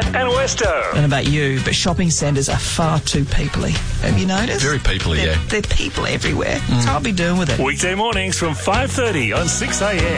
and Westo. I don't know about you, but shopping centres are far too peoply. Have you noticed? Very peoply, yeah. They're people everywhere. So I'll be doing with it. Weekday mornings from 5:30 on 6am.